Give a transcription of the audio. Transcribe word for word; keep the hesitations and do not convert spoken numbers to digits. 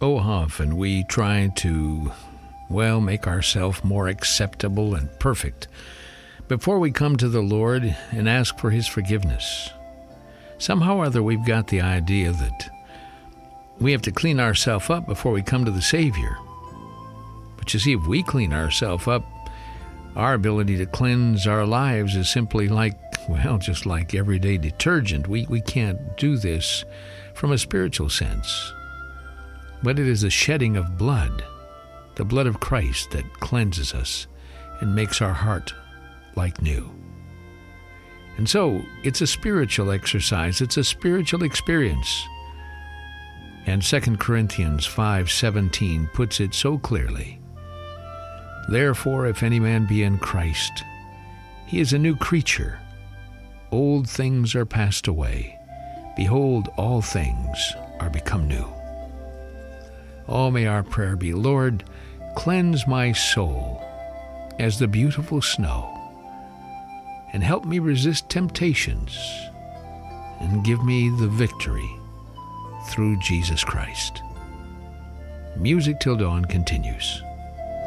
Oh, how often we try to, well, make ourselves more acceptable and perfect before we come to the Lord and ask for His forgiveness. Somehow or other we've got the idea that we have to clean ourselves up before we come to the Savior. But you see, if we clean ourselves up, our ability to cleanse our lives is simply like, well, just like everyday detergent. We, we can't do this from a spiritual sense. But it is the shedding of blood, the blood of Christ, that cleanses us and makes our heart like new. And so it's a spiritual exercise. It's a spiritual experience. And Second Corinthians five seventeen puts it so clearly. Therefore, if any man be in Christ, he is a new creature. Old things are passed away. Behold, all things are become new. Oh, may our prayer be, Lord, cleanse my soul as the beautiful snow, and help me resist temptations, and give me the victory through Jesus Christ. Music Till Dawn continues.